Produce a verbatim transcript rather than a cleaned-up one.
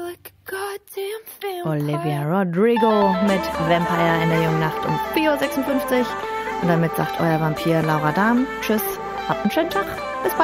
Olivia Rodrigo mit Vampire in der jungen Nacht um vier Uhr sechsundfünfzig. Und damit sagt euer Vampir Laura Dahm. Tschüss, habt einen schönen Tag. Bis bald.